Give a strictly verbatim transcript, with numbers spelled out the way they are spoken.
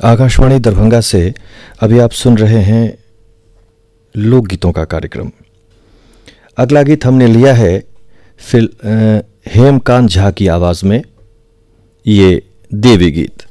आकाशवाणी दरभंगा से अभी आप सुन रहे हैं लोकगीतों का कार्यक्रम। अगला गीत हमने लिया है फिल हेमकांत झा की आवाज़ में, ये देवी गीत।